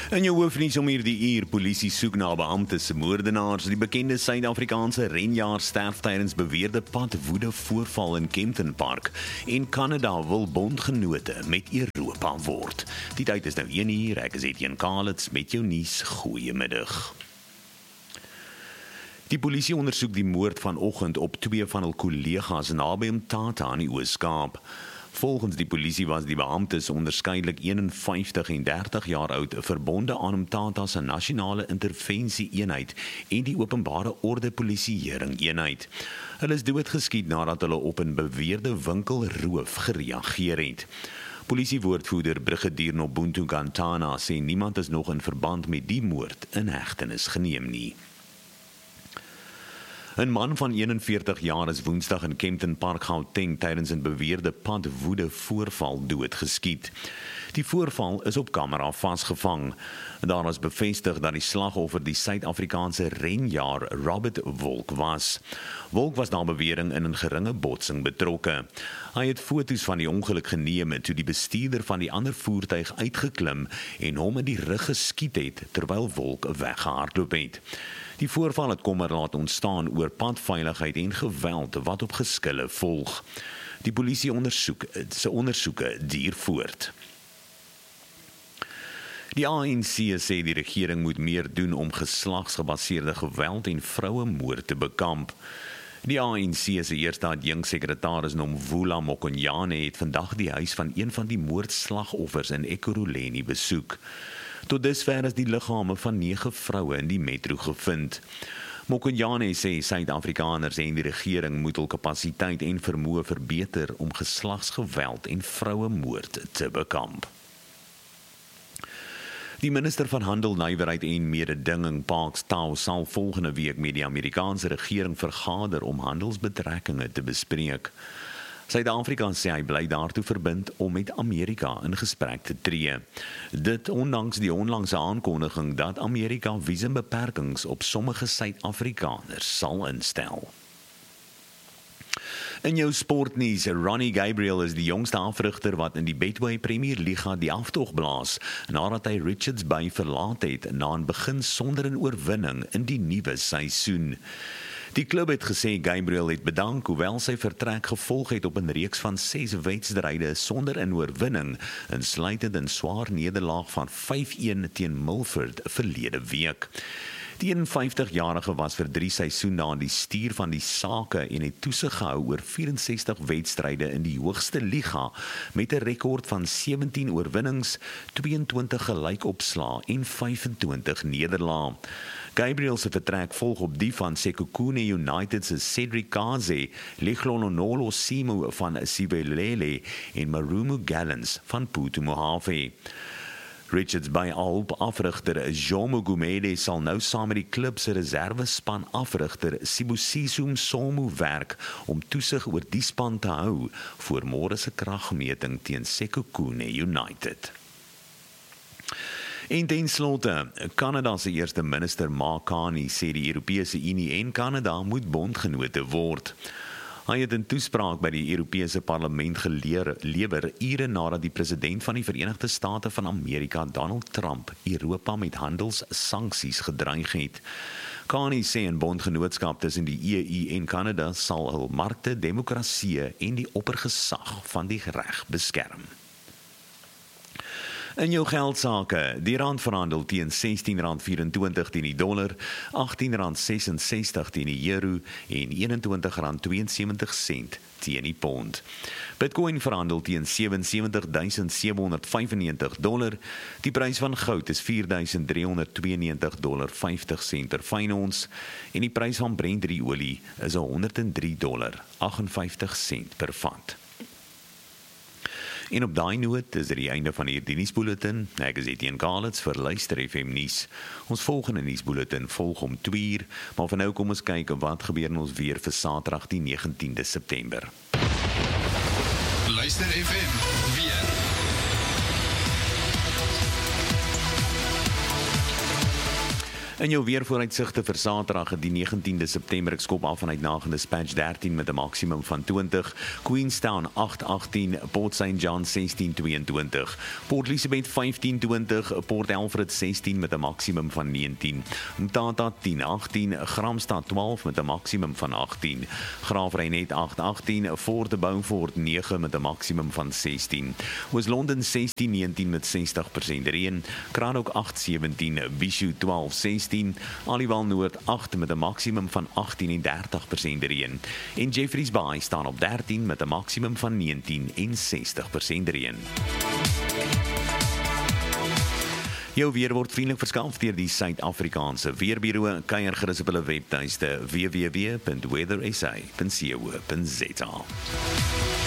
In jou hoofnuus om hierdie uur, polisie soek na beamptes se moordenaars. Die bekende Suid-Afrikaanse renjaer sterf tydens beweerde padwoede voorval in Kempton Park. En Kanada wil bondgenote met Europa word. Die tyd is nou 1 uur, ek is Etienne Kalitz met jou nuus. Goeiemiddag. Die polisie ondersoek die moord vanoggend op 2 van hul kollegas naby Mthatha in die Oos-Kaap. Volgens die polisie was die beamptes onderskeidelik 51 en 30 jaar oud, verbonde aan Mthatha se nasionale intervensie-eenheid en die openbare orde polisieering-eenheid. Hulle is doodgeskiet nadat hulle op 'n beweerde winkelroof gereageer het. Polisiewoordvoerder Brigadier Nobuntu Gantana sê niemand is nog in verband met die moord in hegtenis geneem nie. 'n man van 41 jaar is Woensdag in Kempton Park, Gauteng tydens 'n beweerde padwoede voorval doodgeskiet. Die voorval is op kamera vasgevang. Daar is bevestig dat die slagoffer die Suid-Afrikaanse renjaer Robert Wolk was. Wolk was na bewering in 'n geringe botsing betrokke. Hy het foto's van die ongeluk geneem toe die bestuurder van die ander voertuig uitgeklim en hom in die rug geskiet het terwyl Wolk weggehardloop het. Die voorval het kommer laat ontstaan oor padveiligheid en geweld wat op geskille volg. Die polisie ondersoeke duur voort. Die ANC sê die regering moet meer doen om geslagsgebaseerde geweld en vrouemoord te bekamp. Die ANC se eerste adjunksekretaris Nomvula Mokonyane het vandag die huis van een van die moordslagoffers in Ekurhuleni besoek. Tot dusver is die liggame van 9 vroue in die metro gevind. Mokonyane sê Suid-Afrikaners en die regering moet hul kapasiteit en vermoë verbeter om geslagsgeweld en vrouemoord te bekamp. Die minister van Handel, Nywerheid en Mededinging, Parks Tau, sal volgende week met die Amerikaanse regering vergader om handelsbetrekkinge te bespreek. Suid-Afrika sê hy bly daartoe verbind om met Amerika in gesprek te tree. Dit ondanks die onlangse aankondiging dat Amerika visumbeperkings op sommige Suid-Afrikaners sal instel. In jou sportnuus, Ronnie Gabriel is die jongste afrigter wat in die Betway Premier Liga die aftog blaas, nadat hy Richards Bay verlaat het na 'n begin sonder 'n oorwinning in die nuwe seisoen. Die klub het gesê Gabriel het bedank hoewel sy vertrek gevolg het op 'n reeks van 6 wedstryde sonder 'n oorwinning, insluitend 'n swaar nederlaag van 5-1 teen Milford verlede week. Die 51-jarige was vir 3 seisoene aan die stuur van die sake en het toesig gehou oor 64 wedstryde in die hoogste liga met 'n rekord van 17 oorwinnings, 22 gelykopslae en 25 nederlae. Gabriel se vertrek volg op die van Sekhukhune United se Cedric Kaze, Lihlonolo Simo van Sibelele en Marumu Gallants van Phuthi Mohave. Richards Bay afrigter Jomo Gumede sal nou saam met die klub se reservespan afrigter Sibusiso Msomu werk om toesig oor die span te hou voor môre se kragmeting teen Sekhukhune United. En ten slotte, Kanada se eerste minister Mark Carney sê die Europese Unie en Kanada moet bondgenote word. Hy het 'n toespraak by die Europese Parlement gelewer ure nadat die president van die Verenigde State van Amerika, Donald Trump, Europa met handelssanksies gedreig het. Carney sê 'n bondgenootskap tussen die EU en Kanada sal hul markte, demokrasie en die oppergesag van die reg beskerm. In jou geldsaake, die rand verhandel teen R16.24 teen die dollar, R18.66 teen die euro en R21.72 teen die pond. Bitcoin verhandel teen $77,795. Die prys van goud is $4,392.50 per fyn ons en die prys van Brent olie is $103.58 per vat. En op daai noot is dit die einde van hierdie nuusbulletin. Ek is Etienne Kalitz vir Luister FM nuus. Ons volgende nuusbulletin volg om 2 uur, maar vir nou kom ons kyk wat gebeur in ons weer vir Saterdag die 19de September. Luister FM weer. In jou weervooruitsigte vir Saterdag, die 19de September, ek skop af vanuit Nagende Dispatch 13 met 'n maksimum van 20, Queenstown 8:18, Port St. John 16:22, Port Elizabeth 15:20, Port Alfred 16 met 'n maksimum van 19, Mthatha 10:18, Gramstad 12 met 'n maksimum van 18, Graafrenet 8:18, Fort Beaufort 9 met 'n maksimum van 16, Oos-London 16:19 met 60% reën, Cranbrook 8:17, Bishu 12:16, Aliwal Noord 8 met 'n maksimum van 18 en 30% reën, en Jeffreys Bay staan op 13 met 'n maksimum van 19 en 60% reën. Jou weer word vriendelik verskaf deur die Suid-Afrikaanse Weerbureau. Kuier gerus op hulle webtuiste www.weathersa.co.za.